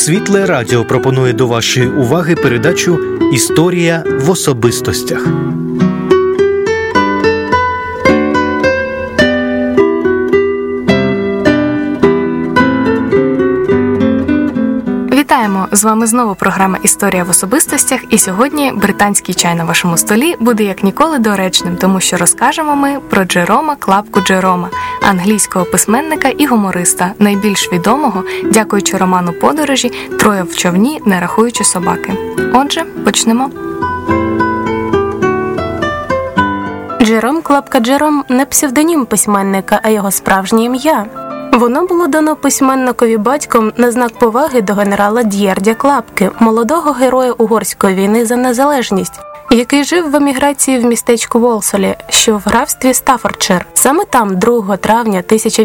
Світле Радіо пропонує до вашої уваги передачу «Історія в особистостях». Вітаємо! З вами знову програма «Історія в особистостях», і сьогодні британський чай на вашому столі буде як ніколи доречним, тому що розкажемо ми про Джерома Клапку Джерома, англійського письменника і гумориста, найбільш відомого, дякуючи роману «Подорожі», «Троє в човні, не рахуючи собаки». Отже, почнемо. Джером Клапка Джером не псевдонім письменника, а його справжнє ім'я. Воно було дано письменникові батьком на знак поваги до генерала Д'єрдя Клапки, молодого героя Угорської війни за незалежність, який жив в еміграції в містечку Волсолі, що в графстві Стаффордшир. Саме там 2 травня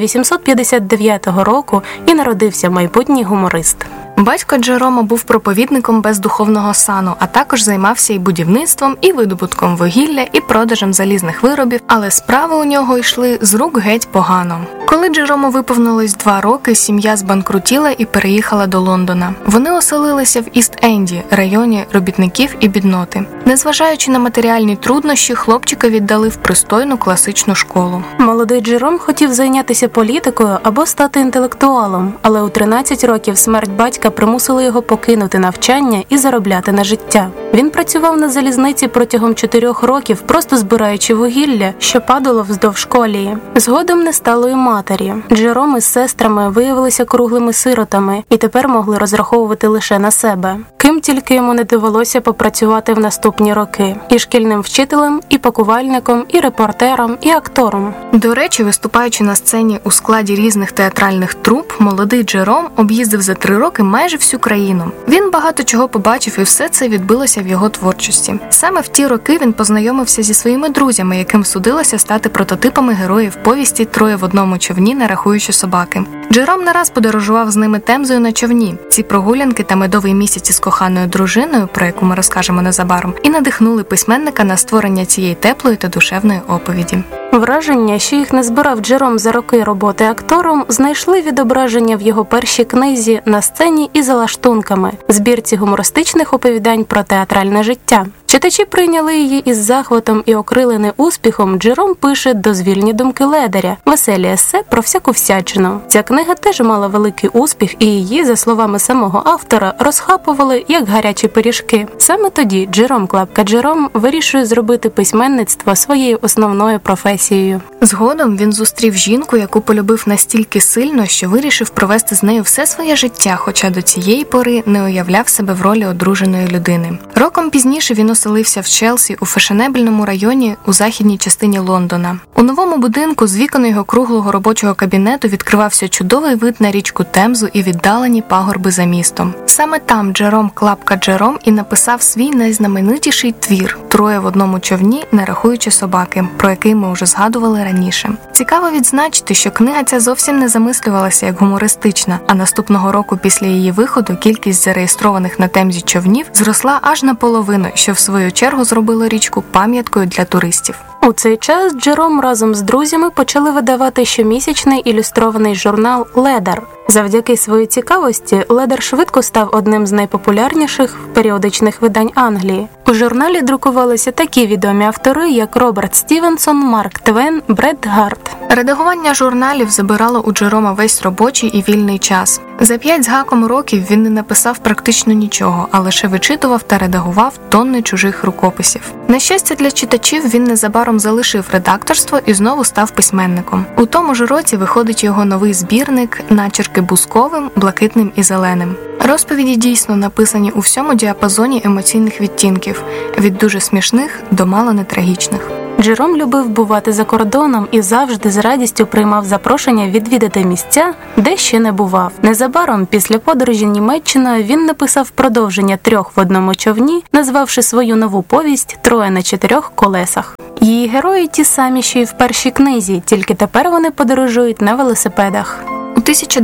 1859 року і народився майбутній гуморист. Батько Джерома був проповідником без духовного сану, а також займався і будівництвом, і видобутком вугілля, і продажем залізних виробів, але справи у нього йшли з рук геть погано. Коли Джерому виповнилось 2 роки, сім'я збанкрутіла і переїхала до Лондона. Вони оселилися в Іст-Енді, районі робітників і бідноти. Незважаючи на матеріальні труднощі, хлопчика віддали в пристойну класичну школу. Молодий Джером хотів зайнятися політикою або стати інтелектуалом, але у 13 років смерть батька примусила його покинути навчання і заробляти на життя. Він працював на залізниці протягом 4 років, просто збираючи вугілля, що падало вздовж колії. Згодом не стало і матері. Джером із сестрами виявилися круглими сиротами і тепер могли розраховувати лише на себе. Ким тільки йому не довелося попрацювати в наступні роки. І шкільним вчителем, і пакувальником, і репортером, і актором. До речі, виступаючи на сцені у складі різних театральних труп, молодий Джером об'їздив за 3 роки майже всю країну. Він багато чого побачив, і все це відбилося в його творчості. Саме в ті роки він познайомився зі своїми друзями, яким судилося стати прототипами героїв повісті «Троє в одному човні, не рахуючи собаки». Джером не раз подорожував з ними Темзою на човні. Ці прогулянки та медовий місяць із коханою дружиною, про яку ми розкажемо незабаром, і надихнули письменника на створення цієї теплої та душевної оповіді. Враження, що їх не збирав Джером за роки роботи актором, знайшли відображення в його першій книзі «На сцені і за лаштунками» – збірці гумористичних оповідань про театральне життя. Читачі прийняли її із захватом і окрилений успіхом. Джером пише дозвільні думки Ледаря, веселі есе про всяку всячину. Ця книга теж мала великий успіх, і її, за словами самого автора, розхапували як гарячі пиріжки. Саме тоді Джером Клапка Джером вирішує зробити письменництво своєю основною професією. Згодом він зустрів жінку, яку полюбив настільки сильно, що вирішив провести з нею все своє життя, хоча до цієї пори не уявляв себе в ролі одруженої людини. Роком пізніше він оселився в Челсі у фешенебельному районі у західній частині Лондона. У новому будинку з вікон його круглого робочого кабінету відкривався чудовий вид на річку Темзу і віддалені пагорби за містом. Саме там Джером Клапка Джером і написав свій найзнаменитіший твір «Троє в одному човні, не рахуючи собаки», про який ми вже згадували раніше. Цікаво відзначити, що книга ця зовсім не замислювалася як гумористична, а наступного року після її виходу кількість зареєстрованих на Темзі човнів зросла аж наполовину, що в свою чергу зробило річку пам'яткою для туристів. У цей час Джером разом з друзями почали видавати щомісячний ілюстрований журнал «Ледар». Завдяки своїй цікавості Ледар швидко став одним з найпопулярніших періодичних видань Англії. У журналі друкувалися такі відомі автори, як Роберт Стівенсон, Марк Твен, Бред Гарт. Редагування журналів забирало у Джерома весь робочий і вільний час. За 5 з гаком років він не написав практично нічого, а лише вичитував та редагував тонни чужих рукописів. На щастя для читачів, він незабаром залишив редакторство і знову став письменником. У тому ж році виходить його новий збірник «Начерки бусковим, блакитним і зеленим». Розповіді дійсно написані у всьому діапазоні емоційних відтінків, від дуже смішних до мало не трагічних. Джером любив бувати за кордоном і завжди з радістю приймав запрошення відвідати місця, де ще не бував. Незабаром після подорожі Німеччиною він написав продовження «Трьох в одному човні», назвавши свою нову повість «Троє на 4 колесах». Її герої ті самі, що й в першій книзі, тільки тепер вони подорожують на велосипедах. У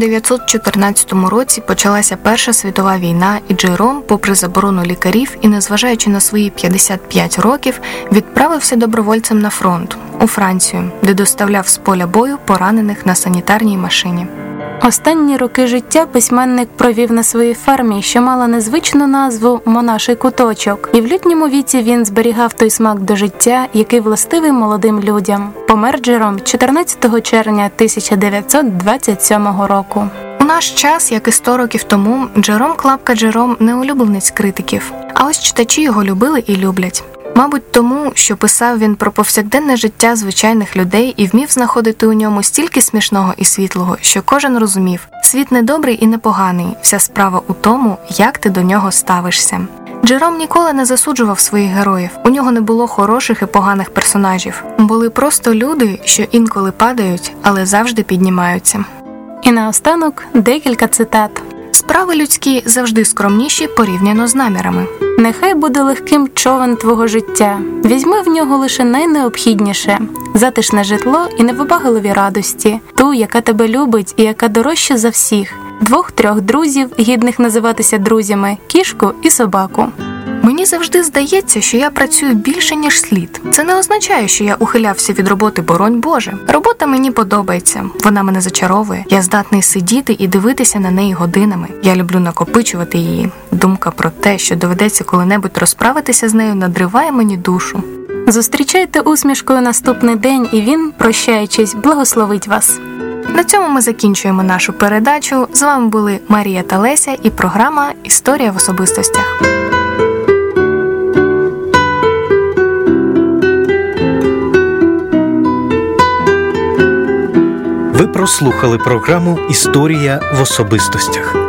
1914 році почалася Перша світова війна, і Джером, попри заборону лікарів і незважаючи на свої 55 років, відправився добровольцем на фронт у Францію, де доставляв з поля бою поранених на санітарній машині. Останні роки життя письменник провів на своїй фермі, що мала незвичну назву «Монаший куточок». І в літньому віці він зберігав той смак до життя, який властивий молодим людям. Помер Джером 14 червня 1927 року. У наш час, як і 100 років тому, Джером Клапка Джером не улюбленець критиків. А ось читачі його любили і люблять. Мабуть, тому, що писав він про повсякденне життя звичайних людей і вмів знаходити у ньому стільки смішного і світлого, що кожен розумів – світ не добрий і не поганий, вся справа у тому, як ти до нього ставишся. Джером ніколи не засуджував своїх героїв, у нього не було хороших і поганих персонажів. Були просто люди, що інколи падають, але завжди піднімаються. І наостанок декілька цитат. Справи людські завжди скромніші порівняно з намірами. Нехай буде легким човен твого життя. Візьми в нього лише найнеобхідніше – затишне житло і невибагливі радості, ту, яка тебе любить і яка дорожча за всіх, 2-3 друзів, гідних називатися друзями, кішку і собаку. Мені завжди здається, що я працюю більше, ніж слід. Це не означає, що я ухилявся від роботи, боронь Боже. Робота мені подобається, вона мене зачаровує. Я здатний сидіти і дивитися на неї годинами. Я люблю накопичувати її. Думка про те, що доведеться коли-небудь розправитися з нею, надриває мені душу. Зустрічайте усмішкою наступний день, і він, прощаючись, благословить вас. На цьому ми закінчуємо нашу передачу. З вами були Марія та Леся і програма «Історія в особистостях». Ви прослухали програму «Історія в особистостях».